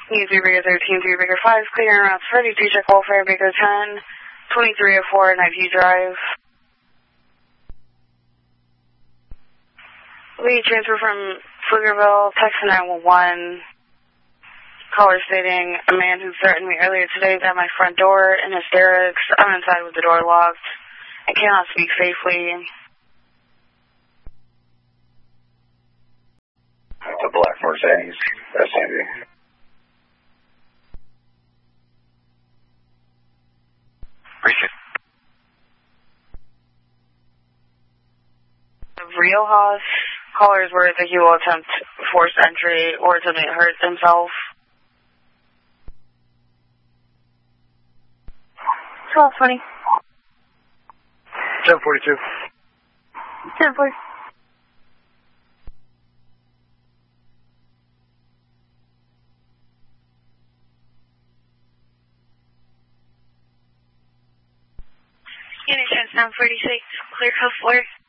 Easy Baker 13, 3 Baker 5, clear routes 32, check welfare, Baker 10, 2304, Knife Drive. We transfer from Pflugerville, Texas 911. Caller stating, a man who threatened me earlier today is at my front door in hysterics. I'm inside with the door locked. I cannot speak safely. It's a black Mercedes SUV. Real Haas. Callers were that he will attempt forced entry or to hurt himself. 1220. 1042. 1040. Unit 1046, clear code 4.